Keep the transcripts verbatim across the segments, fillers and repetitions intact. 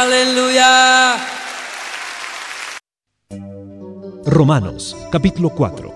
Aleluya. Romanos, capítulo cuatro.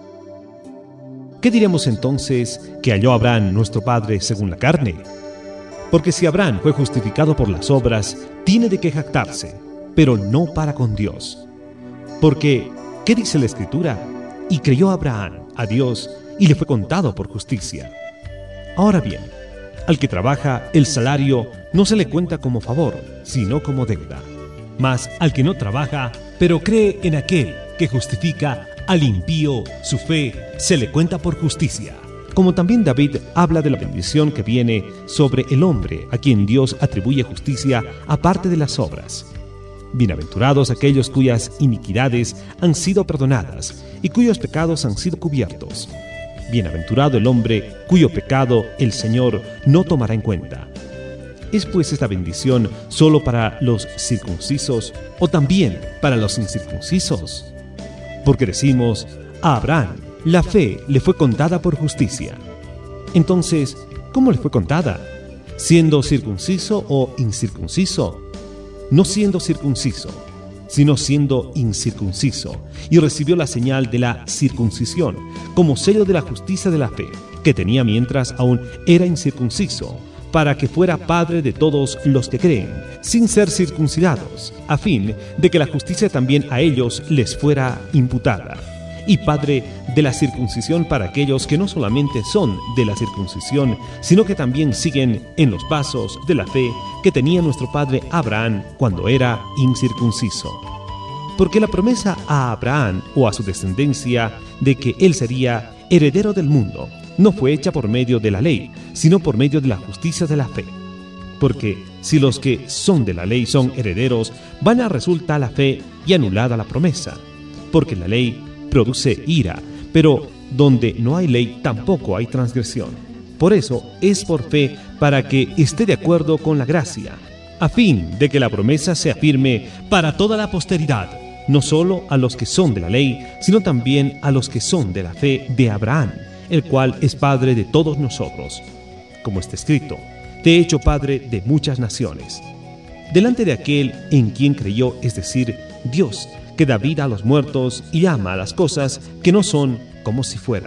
¿Qué diremos entonces que halló Abraham nuestro padre según la carne? Porque si Abraham fue justificado por las obras, tiene de qué jactarse, pero no para con Dios. Porque, ¿qué dice la Escritura? Y creyó Abraham a Dios, y le fue contado por justicia. Ahora bien, al que trabaja, el salario no se le cuenta como favor, sino como deuda. Mas al que no trabaja, pero cree en aquel que justifica al impío, su fe se le cuenta por justicia. Como también David habla de la bendición que viene sobre el hombre a quien Dios atribuye justicia aparte de las obras. Bienaventurados aquellos cuyas iniquidades han sido perdonadas y cuyos pecados han sido cubiertos. Bienaventurado el hombre cuyo pecado el Señor no tomará en cuenta. ¿Es pues esta bendición solo para los circuncisos o también para los incircuncisos? Porque decimos, a Abraham la fe le fue contada por justicia. Entonces, ¿cómo le fue contada? ¿Siendo circunciso o incircunciso? No siendo circunciso, sino siendo incircunciso, y recibió la señal de la circuncisión como sello de la justicia de la fe, que tenía mientras aún era incircunciso, para que fuera padre de todos los que creen, sin ser circuncidados, a fin de que la justicia también a ellos les fuera imputada, y padre de la circuncisión para aquellos que no solamente son de la circuncisión, sino que también siguen en los pasos de la fe que tenía nuestro padre Abraham cuando era incircunciso. Porque la promesa a Abraham o a su descendencia de que él sería heredero del mundo no fue hecha por medio de la ley, sino por medio de la justicia de la fe. Porque si los que son de la ley son herederos, vana resulta la fe y anulada la promesa. Porque la ley produce ira, pero donde no hay ley tampoco hay transgresión. Por eso es por fe para que esté de acuerdo con la gracia, a fin de que la promesa sea firme para toda la posteridad, no solo a los que son de la ley, sino también a los que son de la fe de Abraham, el cual es padre de todos nosotros. Como está escrito, te he hecho padre de muchas naciones. Delante de aquel en quien creyó, es decir, Dios, que da vida a los muertos y llama a las cosas que no son como si fueran.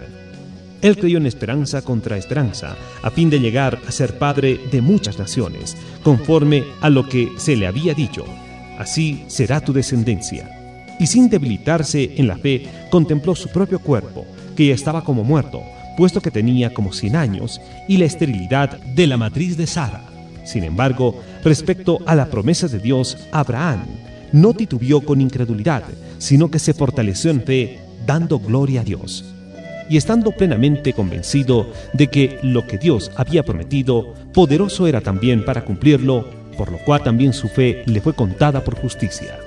Él creyó en esperanza contra esperanza, a fin de llegar a ser padre de muchas naciones, conforme a lo que se le había dicho. Así será tu descendencia. Y sin debilitarse en la fe, contempló su propio cuerpo, que ya estaba como muerto, puesto que tenía como cien años, y la esterilidad de la matriz de Sara. Sin embargo, respecto a la promesa de Dios, Abraham no titubeó con incredulidad, sino que se fortaleció en fe, dando gloria a Dios. Y estando plenamente convencido de que lo que Dios había prometido, poderoso era también para cumplirlo, por lo cual también su fe le fue contada por justicia.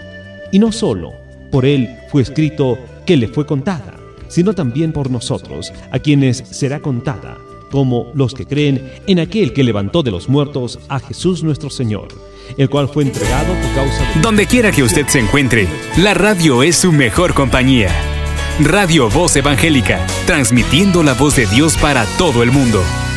Y no solo por él fue escrito que le fue contada, sino también por nosotros, a quienes será contada, como los que creen en aquel que levantó de los muertos a Jesús nuestro Señor, el cual fue entregado por causa de... Donde quiera que usted se encuentre, la radio es su mejor compañía. Radio Voz Evangélica, transmitiendo la voz de Dios para todo el mundo.